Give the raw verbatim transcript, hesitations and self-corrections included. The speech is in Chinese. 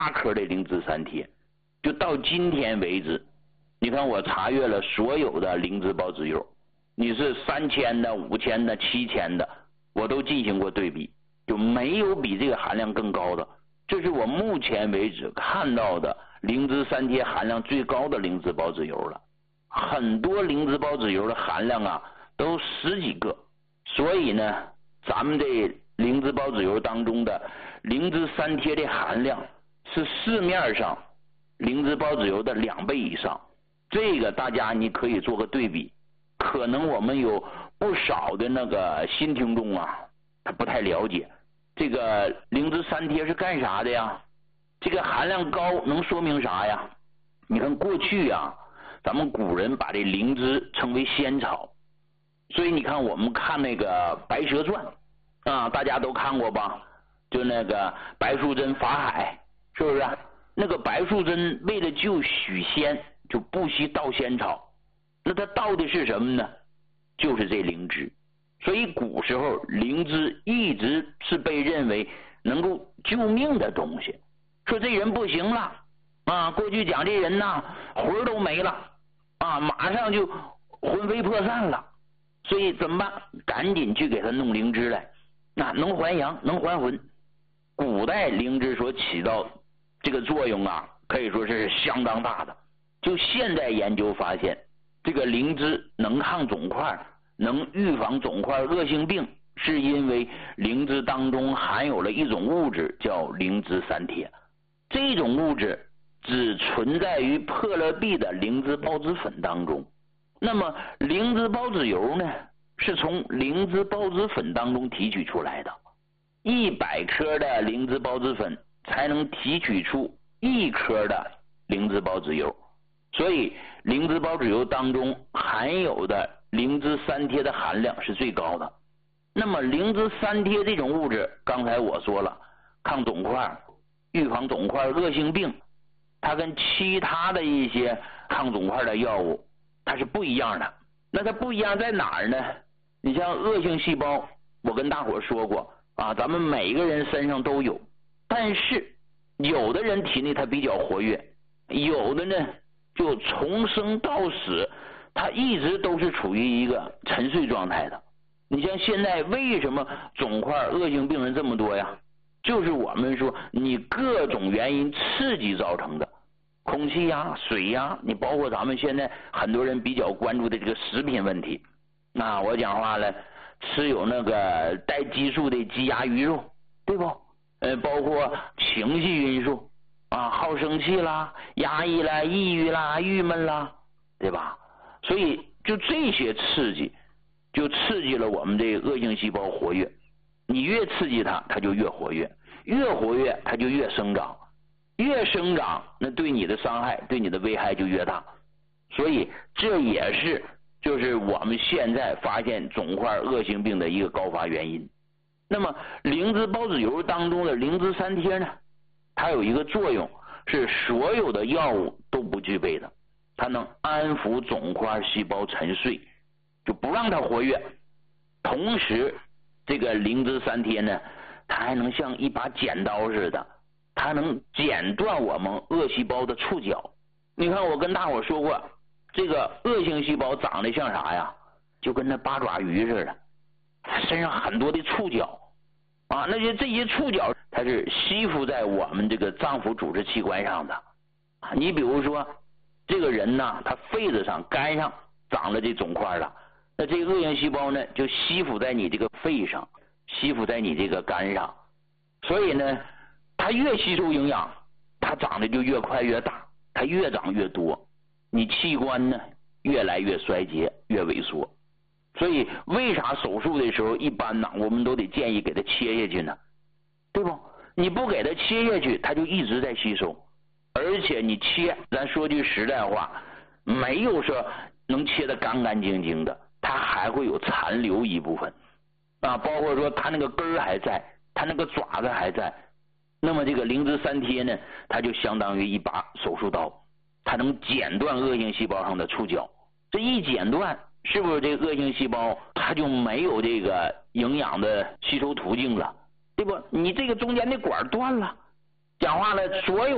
颗的灵芝三贴。就到今天为止，你看我查阅了所有的灵芝孢子油，你是三千的、五千的、七千的，我都进行过对比，就没有比这个含量更高的。这是我目前为止看到的灵芝三贴含量最高的灵芝孢子油了。很多灵芝孢子油的含量啊都十几个，所以呢，咱们这灵芝孢子油当中的灵芝三贴的含量是市面上灵芝孢子油的两倍以上。这个大家你可以做个对比。可能我们有不少的那个新听众啊，他不太了解这个灵芝三贴是干啥的呀，这个含量高能说明啥呀？你看过去啊，咱们古人把这灵芝称为仙草，所以你看我们看那个白蛇传啊，大家都看过吧，就那个白素贞法海，是不是那个白素贞为了救许仙就不惜盗仙草，那他盗的是什么呢？就是这灵芝。所以古时候灵芝一直是被认为能够救命的东西。说这人不行了啊，过去讲这人呐魂都没了啊，马上就魂飞魄散了，所以怎么办？赶紧去给他弄灵芝来，那能还阳能还魂。古代灵芝所起到这个作用啊，可以说是相当大的。就现在研究发现，这个灵芝能抗肿块，能预防肿块恶性病，是因为灵芝当中含有了一种物质叫灵芝三贴。这种物质只存在于破了壁的灵芝孢子粉当中。那么灵芝孢子油呢，是从灵芝孢子粉当中提取出来的。一百颗的灵芝孢子粉才能提取出一颗的灵芝孢子油。所以灵芝孢子油当中含有的灵芝三贴的含量是最高的。那么灵芝三贴这种物质，刚才我说了，抗肿块、预防肿块恶性病，它跟其他的一些抗肿块的药物它是不一样的。那它不一样在哪儿呢？你像恶性细胞，我跟大伙说过啊，咱们每一个人身上都有，但是有的人体内它比较活跃，有的呢就从生到死它一直都是处于一个沉睡状态的。你像现在为什么肿块恶性病人这么多呀？就是我们说你各种原因刺激造成的，空气呀、水呀，你包括咱们现在很多人比较关注的这个食品问题。那我讲话了，吃有那个带激素的鸡鸭鱼肉，对不？呃，包括情绪因素啊，好生气啦、压抑啦、抑郁啦、郁闷啦，对吧？所以就这些刺激，就刺激了我们这个恶性细胞活跃。你越刺激它，它就越活跃，越活跃它就越生长，越生长那对你的伤害、对你的危害就越大。所以这也是就是我们现在发现肿块恶性病的一个高发原因。那么灵芝孢子油当中的灵芝三贴呢，它有一个作用是所有的药物都不具备的，它能安抚肿块细胞沉睡，就不让它活跃。同时这个灵芝三贴呢，它还能像一把剪刀似的，它能剪断我们恶细胞的触角。你看我跟大伙说过，这个恶性细胞长得像啥呀？就跟那八爪鱼似的，身上很多的触角啊，那些这些触角它是吸附在我们这个脏腑组织器官上的。你比如说这个人呢，他肺子上、肝上长了这肿块了，那这个恶性细胞呢就吸附在你这个肺上，吸附在你这个肝上。所以呢，它越吸收营养，它长得就越快越大，它越长越多，你器官呢越来越衰竭、越萎缩。所以为啥手术的时候一般呢，我们都得建议给它切下去呢？对不？你不给它切下去，它就一直在吸收。而且你切，咱说句实在话，没有说能切得干干净净的，它还会有残留一部分啊，包括说它那个根儿还在，它那个爪子还在。那么这个灵芝三贴呢，它就相当于一把手术刀，它能剪断恶性细胞上的触角。这一剪断，是不是这个恶性细胞它就没有这个营养的吸收途径了，对不？你这个中间的管断了，讲话了，所有